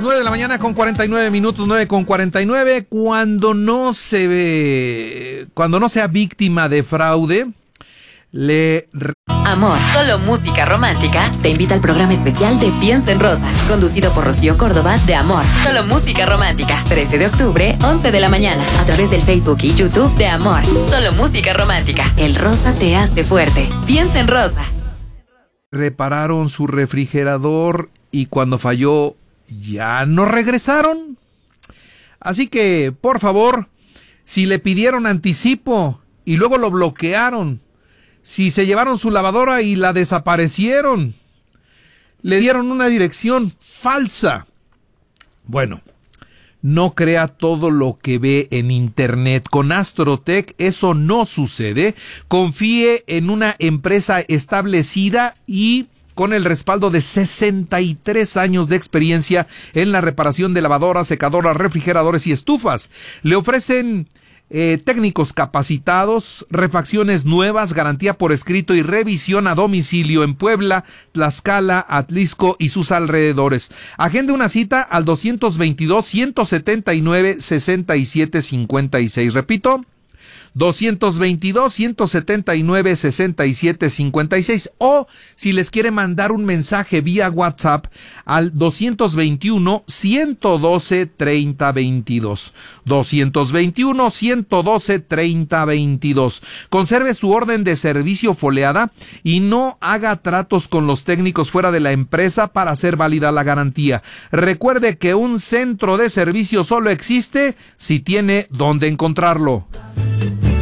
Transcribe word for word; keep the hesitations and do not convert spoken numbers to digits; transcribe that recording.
nueve de la mañana con cuarenta y nueve minutos, nueve con cuarenta y nueve. Cuando no se ve, cuando no sea víctima de fraude, le... Amor, solo música romántica, te invita al programa especial de Piensa en Rosa, conducido por Rocío Córdoba de Amor, solo música romántica, trece de octubre, once de la mañana, a través del Facebook y YouTube de Amor, solo música romántica. El rosa te hace fuerte. Piensa en Rosa. Repararon su refrigerador y cuando falló ya no regresaron. Así que, por favor, si le pidieron anticipo y luego lo bloquearon, si se llevaron su lavadora y la desaparecieron, le dieron una dirección falsa, bueno, no crea todo lo que ve en internet. Con Astrotech eso no sucede. Confíe en una empresa establecida y con el respaldo de sesenta y tres años de experiencia en la reparación de lavadoras, secadoras, refrigeradores y estufas. Le ofrecen eh, técnicos capacitados, refacciones nuevas, garantía por escrito y revisión a domicilio en Puebla, Tlaxcala, Atlisco y sus alrededores. Agende una cita al doscientos veintidós, ciento setenta y nueve, sesenta y siete cincuenta y seis. Repito, doscientos veintidós, ciento setenta y nueve, sesenta y siete cincuenta y seis, o si les quiere mandar un mensaje vía WhatsApp al doscientos veintiuno, ciento doce, treinta veintidós. doscientos veintiuno, ciento doce, treinta veintidós. Conserve su orden de servicio foliada y no haga tratos con los técnicos fuera de la empresa para hacer válida la garantía. Recuerde que un centro de servicio solo existe si tiene dónde encontrarlo.